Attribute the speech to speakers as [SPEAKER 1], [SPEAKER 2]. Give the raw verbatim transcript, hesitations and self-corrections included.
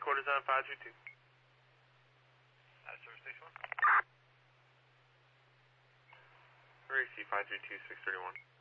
[SPEAKER 1] quarters on five three two.
[SPEAKER 2] Uh, service station one.
[SPEAKER 1] Three C five three two six thirty one.